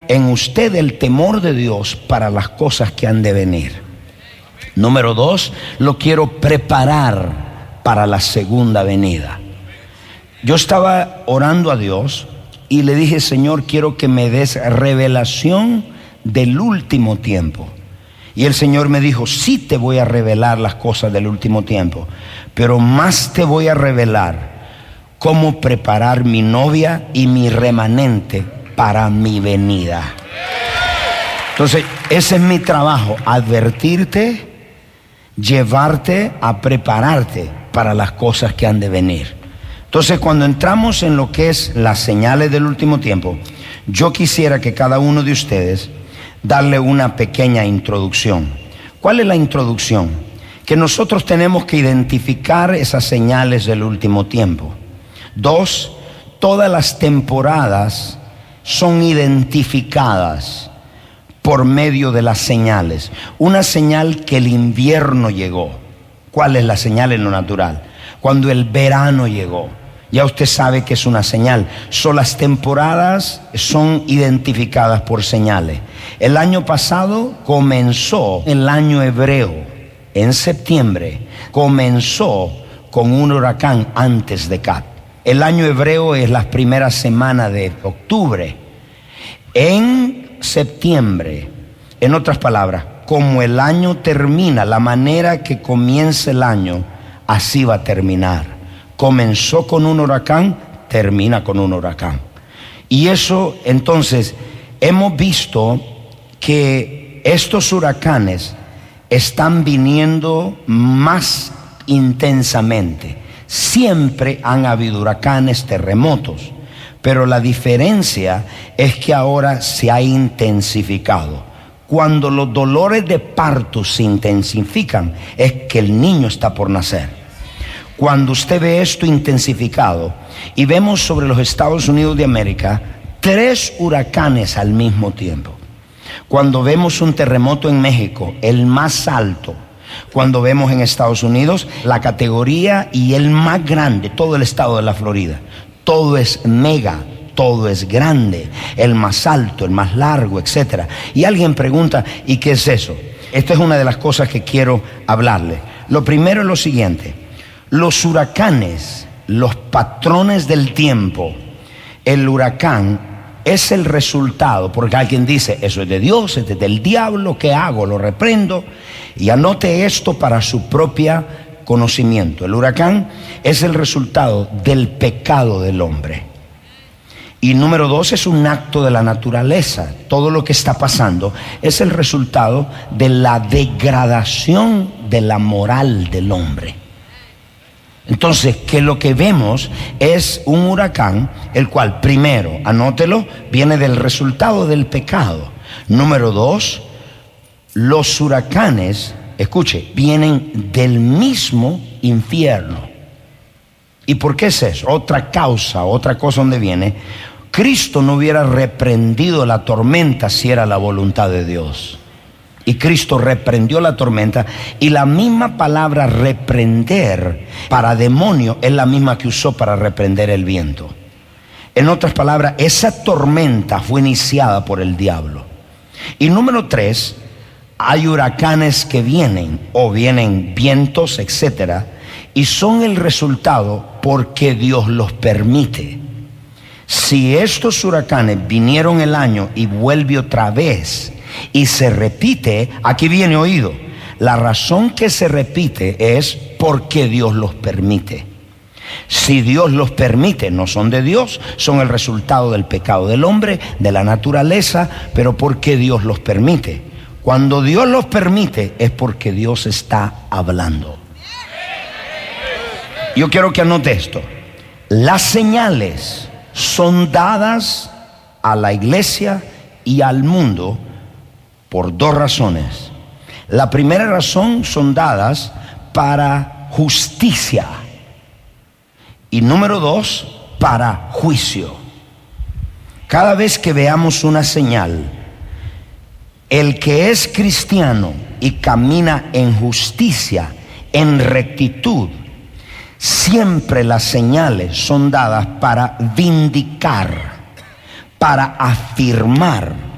en usted el temor de Dios para las cosas que han de venir. Número 2, lo quiero preparar para la segunda venida. Yo estaba orando a Dios y le dije: Señor, quiero que me des revelación del último tiempo. Y el Señor me dijo: sí te voy a revelar las cosas del último tiempo, pero más te voy a revelar cómo preparar mi novia y mi remanente para mi venida. Entonces, ese es mi trabajo: advertirte, llevarte a prepararte para las cosas que han de venir. Entonces, cuando entramos en lo que es las señales del último tiempo, yo quisiera que cada uno de ustedes darle una pequeña introducción. ¿Cuál es la introducción? Que nosotros tenemos que identificar esas señales del último tiempo. 2, todas las temporadas son identificadas por medio de las señales. Una señal que el invierno llegó. ¿Cuál es la señal en lo natural? Cuando el verano llegó, ya usted sabe que es una señal. Las temporadas son identificadas por señales. El año pasado comenzó el año hebreo. En septiembre comenzó con un huracán antes de Cat. El año hebreo es la primera semana de octubre. En septiembre, en otras palabras, como el año termina, la manera que comienza el año, así va a terminar. Comenzó con un huracán, termina con un huracán. Y eso, entonces, hemos visto que estos huracanes están viniendo más intensamente. Siempre han habido huracanes, terremotos, pero la diferencia es que ahora se ha intensificado. Cuando los dolores de parto se intensifican, es que el niño está por nacer. Cuando usted ve esto intensificado y vemos sobre los Estados Unidos de América 3 huracanes al mismo tiempo. Cuando vemos un terremoto en México, el más alto. Cuando vemos en Estados Unidos la categoría y el más grande, todo el estado de la Florida. Todo es mega, todo es grande, el más alto, el más largo, etc. Y alguien pregunta: ¿y qué es eso? Esta es una de las cosas que quiero hablarle. Lo primero es lo siguiente: los huracanes, los patrones del tiempo, el huracán es el resultado, porque alguien dice: eso es de Dios, es del diablo, ¿qué hago? Lo reprendo. Y anote esto para su propio conocimiento. El huracán es el resultado del pecado del hombre. Y número 2, es un acto de la naturaleza. Todo lo que está pasando es el resultado de la degradación de la moral del hombre. Entonces, que lo que vemos es un huracán, el cual, primero, anótelo, viene del resultado del pecado. Número 2, los huracanes, escuche, vienen del mismo infierno. ¿Y por qué es eso? Otra causa, otra cosa donde viene. Cristo no hubiera reprendido la tormenta si era la voluntad de Dios. Y Cristo reprendió la tormenta, y la misma palabra reprender para demonio es la misma que usó para reprender el viento. En otras palabras, esa tormenta fue iniciada por el diablo. Y número 3, hay huracanes que vienen, o vienen vientos, etcétera, y son el resultado porque Dios los permite. Si estos huracanes vinieron el año y vuelve otra vez y se repite, aquí viene oído. La razón que se repite es porque Dios los permite. Si Dios los permite, no son de Dios, son el resultado del pecado del hombre, de la naturaleza, pero porque Dios los permite. Cuando Dios los permite es porque Dios está hablando. Yo quiero que anote esto. Las señales son dadas a la iglesia y al mundo por 2 razones. La primera razón, son dadas para justicia. Y número 2, para juicio. Cada vez que veamos una señal, el que es cristiano y camina en justicia, en rectitud, siempre las señales son dadas para vindicar, para afirmar